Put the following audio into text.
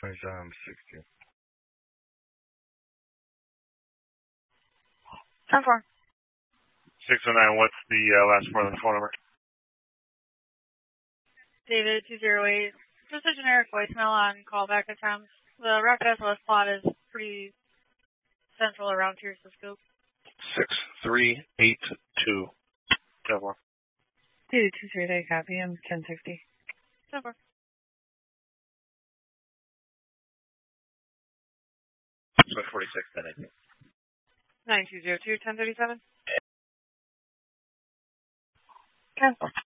2760. 10-4. 609, what's the last part of the phone number? David 208. Just a generic voicemail on callback attempts. The rough SLS plot is pretty central around here, Cisco. 6382. 10-4. David 238, copy. I'm 1060. 10-4. 46, then I think. 9202, 1037. Cancel.